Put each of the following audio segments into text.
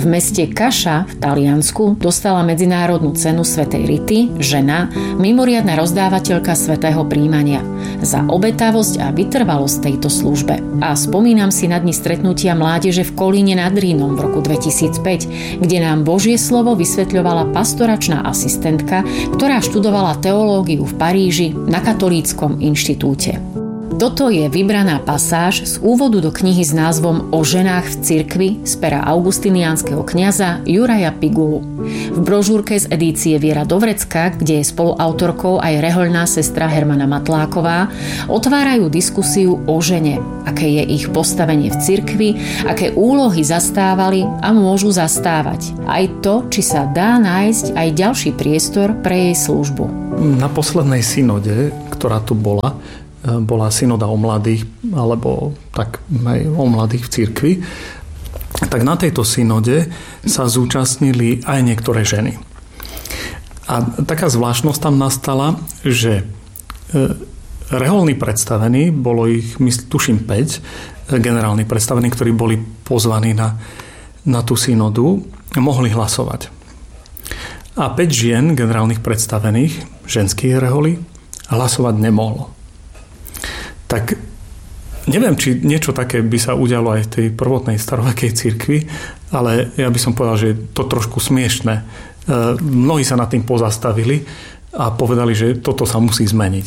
meste Kaša v Taliansku dostala medzinárodnú cenu svätej Rity žena, mimoriadna rozdávateľka svätého príjmania za obetavosť a vytrvalosť tejto službe. A spomínam si na dni stretnutia mládeže v Kolíne nad Rýnom v roku 2005, kde nám Božie slovo vysvetľovala pastoračná asistentka, ktorá študovala teológiu v Paríži na Katolíckom inštitúte. Toto je vybraná pasáž z úvodu do knihy s názvom O ženách v cirkvi z pera augustiniánskeho kňaza Juraja Pigulu. V brožúrke z edície Viera Dovrecka, kde je spoluautorkou aj rehoľná sestra Hermana Matláková, otvárajú diskusiu o žene, aké je ich postavenie v cirkvi, aké úlohy zastávali a môžu zastávať. Aj to, či sa dá nájsť aj ďalší priestor pre jej službu. Na poslednej synode, ktorá tu bola synoda o mladých, alebo tak aj o mladých v cirkvi, tak na tejto synode sa zúčastnili aj niektoré ženy. A taká zvláštnosť tam nastala, že reholní predstavení, bolo ich, tuším, 5 generálni predstavení, ktorí boli pozvaní na tú synodu, mohli hlasovať. A 5 žien generálnych predstavených, ženských reholí, hlasovať nemohlo. Tak neviem, či niečo také by sa udialo aj v tej prvotnej starovekej cirkvi, ale ja by som povedal, že je to trošku smiešné. Mnohí sa nad tým pozastavili a povedali, že toto sa musí zmeniť.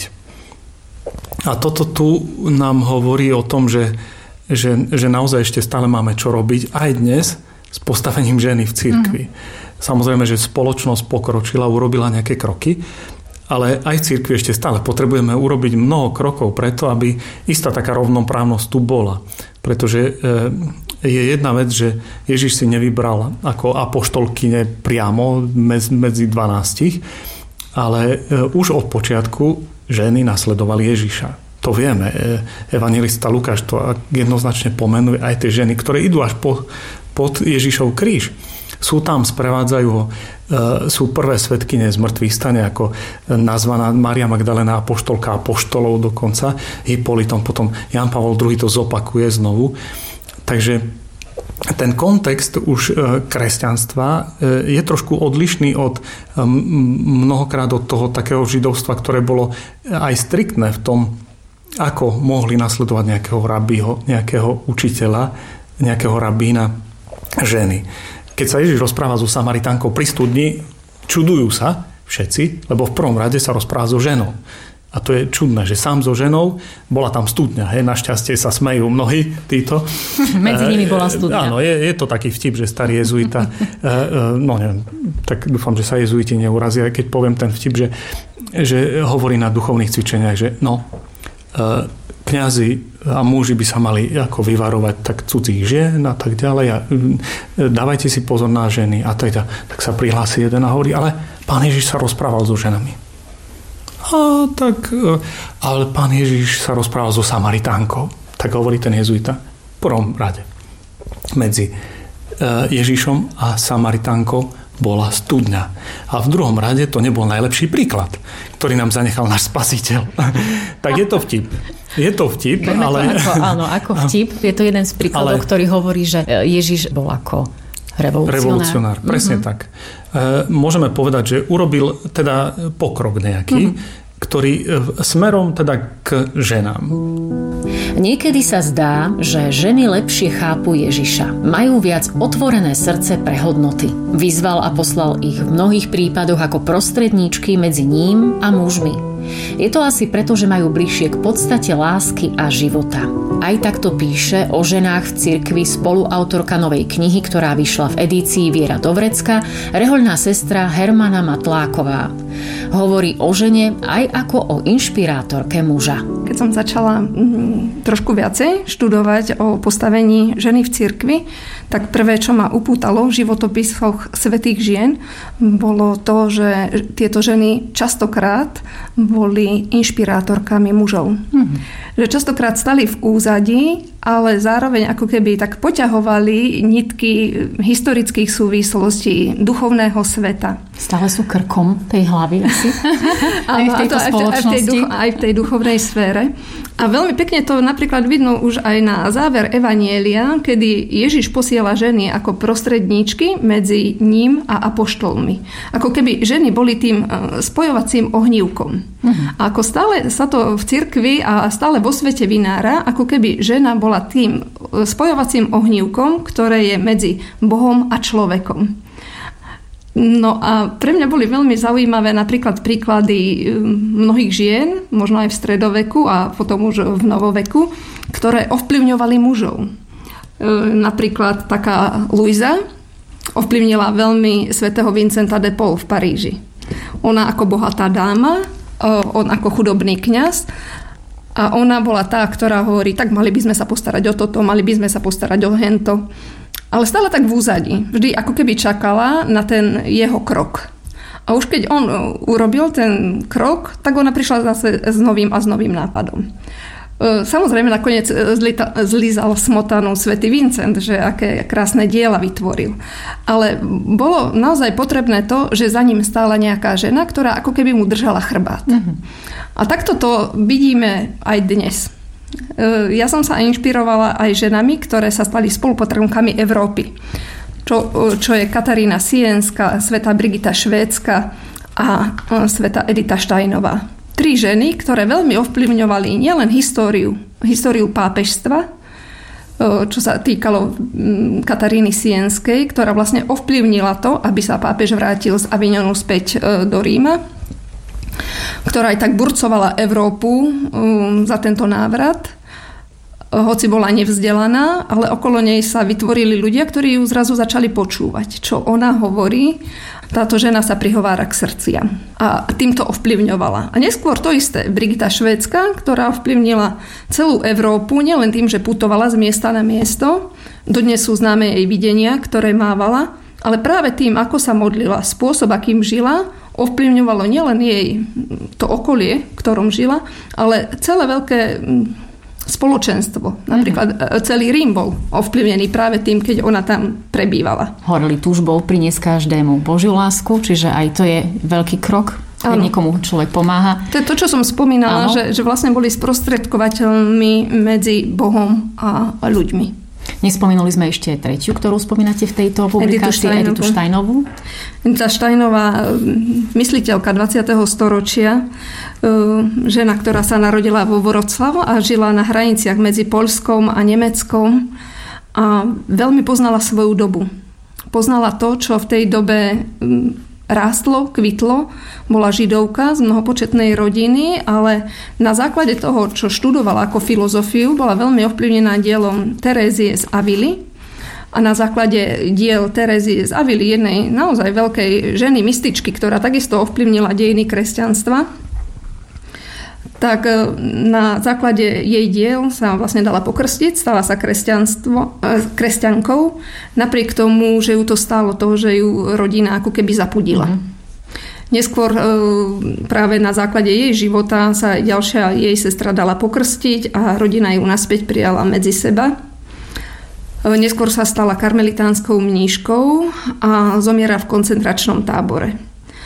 A toto tu nám hovorí o tom, že naozaj ešte stále máme čo robiť aj dnes s postavením ženy v cirkvi. Samozrejme, že spoločnosť pokročila, urobila nejaké kroky, ale aj v cirkvi ešte stále potrebujeme urobiť mnoho krokov preto, aby istá taká rovnoprávnosť tu bola. Pretože je jedna vec, že Ježiš si nevybral ako apoštolkyne priamo medzi 12, ale už od počiatku ženy nasledovali Ježiša. To vieme. Evanjelista Lukáš to jednoznačne pomenuje, aj tie ženy, ktoré idú až pod Ježišov kríž. Sú tam, sprevádzajú ho, sú prvé svedkyne z mŕtvych stane, ako nazvaná Mária Magdalena apoštolka apoštolov dokonca, Hypolitom, potom Ján Pavol II to zopakuje znovu. Takže ten kontext už kresťanstva je trošku odlišný od mnohokrát od toho takého židovstva, ktoré bolo aj striktné v tom, ako mohli nasledovať nejakého rabího, nejakého učiteľa, nejakého rabína ženy. Keď sa Ježiš rozpráva so Samaritánkou pri studni, čudujú sa všetci, lebo v prvom rade sa rozpráva so ženou. A to je čudné, že sám so ženou, bola tam studňa, hej, našťastie sa smejú mnohí títo. Medzi nimi bola studňa. Áno, je to taký vtip, že starý jezuita, no neviem, tak dúfam, že sa jezuiti neurazia, keď poviem ten vtip, že hovorí na duchovných cvičeniach, že kňazi a muži by sa mali ako vyvarovať tak cudzích žien a tak ďalej a dávajte si pozor na ženy a teda. Tak sa prihlási jeden a hovorí, ale pán Ježiš sa rozprával so ženami. Ale pán Ježiš sa rozprával so Samaritánkou. Tak hovorí ten jezuita v prvom rade. Medzi Ježišom a Samaritánkou bola studňa. A v druhom rade to nebol najlepší príklad, ktorý nám zanechal náš Spasiteľ. Tak je to vtip. Je to vtip, ale... Ako vtip. Je to jeden z príkladov, ktorý hovorí, že Ježiš bol ako revolucionár. Presne tak. Môžeme povedať, že urobil teda pokrok nejaký, ktorý smerom teda k ženám. Niekedy sa zdá, že ženy lepšie chápu Ježiša. Majú viac otvorené srdce pre hodnoty. Vyzval a poslal ich v mnohých prípadoch ako prostredníčky medzi ním a mužmi. Je to asi preto, že majú bližšie k podstate lásky a života. Aj takto píše o ženách v cirkvi spoluautorka novej knihy, ktorá vyšla v edícii Viera Dovrecka, rehoľná sestra Hermana Matláková. Hovorí o žene aj ako o inšpirátorke muža. Keď som začala trošku viacej študovať o postavení ženy v cirkvi, tak prvé, čo ma upútalo v životopisoch svätých žien, bolo to, že tieto ženy častokrát boli inšpirátorkami mužov. Že častokrát stali v úzadí ale zároveň ako keby tak poťahovali nitky historických súvislostí, duchovného sveta. Stále sú krkom tej hlavy asi. Aj v tejto spoločnosti. Aj v tej duchovnej sfére. A veľmi pekne to napríklad vidno už aj na záver Evanielia, kedy Ježiš posiela ženy ako prostredníčky medzi ním a apoštolmi. Ako keby ženy boli tým spojovacím ohnívkom. A ako stále sa to v cirkvi a stále vo svete vynára, ako keby žena bola tým spojovacím ohnívkom, ktoré je medzi Bohom a človekom. No a pre mňa boli veľmi zaujímavé napríklad príklady mnohých žien, možno aj v stredoveku a potom už v novoveku, ktoré ovplyvňovali mužov. Napríklad taká Luisa ovplyvnila veľmi svätého Vincenta de Paul v Paríži. Ona ako bohatá dáma, on ako chudobný kňaz. A ona bola tá, ktorá hovorí, tak mali by sme sa postarať o toto, mali by sme sa postarať o hento. Ale stále tak v úzadí. Vždy ako keby čakala na ten jeho krok. A už keď on urobil ten krok, tak ona prišla zase s novým nápadom. Samozrejme, nakoniec zlízal smotanu svätý Vincent, že aké krásne diela vytvoril. Ale bolo naozaj potrebné to, že za ním stála nejaká žena, ktorá ako keby mu držala chrbát. A takto to vidíme aj dnes. Ja som sa inšpirovala aj ženami, ktoré sa stali spolupatrónkami Európy. Čo je Katarína Sienská, svätá Brigita Švédska a svätá Edita Steinová. 3 ženy, ktoré veľmi ovplyvňovali nielen históriu pápežstva, čo sa týkalo Kataríny Sienskej, ktorá vlastne ovplyvnila to, aby sa pápež vrátil z Avignonu späť do Ríma, ktorá aj tak burcovala Európu za tento návrat, hoci bola nevzdelaná, ale okolo nej sa vytvorili ľudia, ktorí ju zrazu začali počúvať. Čo ona hovorí, táto žena sa prihovára k srdciam. A týmto ovplyvňovala. A neskôr to isté Brigita Švédska, ktorá ovplyvnila celú Európu, nielen tým, že putovala z miesta na miesto, dodnes sú známe jej videnia, ktoré mávala, ale práve tým, ako sa modlila, spôsob, akým žila, ovplyvňovalo nielen jej to okolie, v ktorom žila, ale celé veľké spoločenstvo. Napríklad celý Rím bol ovplyvnený práve tým, keď ona tam prebývala. Horlý túžbou priniesť každému Božiu lásku, čiže aj to je veľký krok, keď niekomu človek pomáha. To je to, čo som spomínala, že vlastne boli sprostredkovateľmi medzi Bohom a ľuďmi. Nespomenuli sme ešte tretiu, ktorú spomínate v tejto publikácii, Editu Steinovú. Edita Steinová, mysliteľka 20. storočia, žena, ktorá sa narodila vo Voroclavu a žila na hraniciach medzi Poľskom a Nemeckom a veľmi poznala svoju dobu. Poznala to, čo v tej dobe rástlo, kvitlo, bola židovka z mnohopočetnej rodiny, ale na základe toho, čo študovala ako filozofiu, bola veľmi ovplyvnená dielom Terézie z Avily. A na základe diel Terézie z Avily, jednej naozaj veľkej ženy mystičky, ktorá takisto ovplyvnila dejiny kresťanstva, tak na základe jej diel sa vlastne dala pokrstiť, stala sa kresťankou, napriek tomu, že ju to stálo toho, že ju rodina ako keby zapudila. Neskôr práve na základe jej života sa ďalšia jej sestra dala pokrstiť a rodina ju naspäť prijala medzi seba. Neskôr sa stala karmelitánskou mníškou a zomiera v koncentračnom tábore.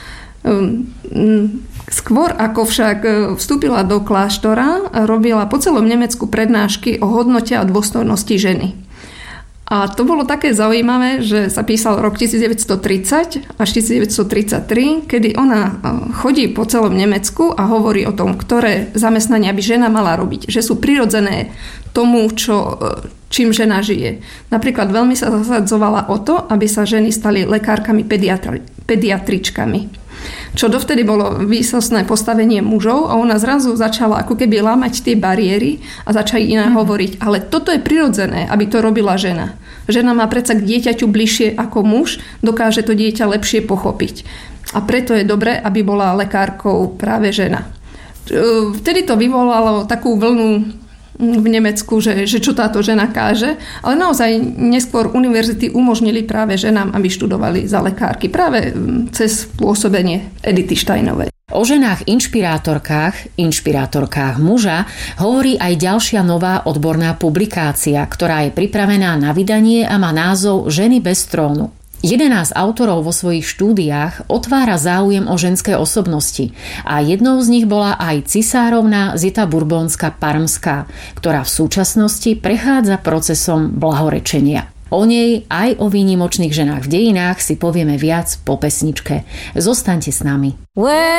Skôr ako však vstúpila do kláštora, robila po celom Nemecku prednášky o hodnote a dôstojnosti ženy. A to bolo také zaujímavé, že sa písal rok 1930 až 1933, kedy ona chodí po celom Nemecku a hovorí o tom, ktoré zamestnania by žena mala robiť, že sú prirodzené tomu, čím žena žije. Napríklad veľmi sa zasadzovala o to, aby sa ženy stali lekárkami, pediatričkami. Čo dovtedy bolo výsostné postavenie mužov a ona zrazu začala ako keby lámať tie bariéry a začala iná hovoriť, ale toto je prirodzené, aby to robila žena. Žena má predsa k dieťaťu bližšie ako muž, dokáže to dieťa lepšie pochopiť. A preto je dobré, aby bola lekárkou práve žena. Vtedy to vyvolalo takú vlnu v Nemecku, že čo táto žena káže, ale naozaj neskôr univerzity umožnili práve ženám, aby študovali za lekárky, práve cez pôsobenie Edity Steinovej. O ženách inšpirátorkách muža hovorí aj ďalšia nová odborná publikácia, ktorá je pripravená na vydanie a má názov Ženy bez trónu. 11 autorov vo svojich štúdiách otvára záujem o ženské osobnosti a jednou z nich bola aj cisárovna Zita Bourbonská Parmská, ktorá v súčasnosti prechádza procesom blahorečenia. O nej aj o výnimočných ženách v dejinách si povieme viac po pesničke. Zostaňte s nami.